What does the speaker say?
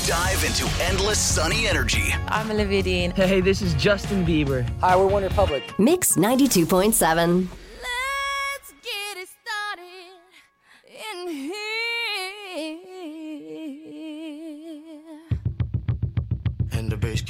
Dive into endless sunny energy. I'm Olivia Dean. Hey, this is Justin Bieber. Hi, we're One Republic. Mix 92.7. Let's get it started in here. And the bass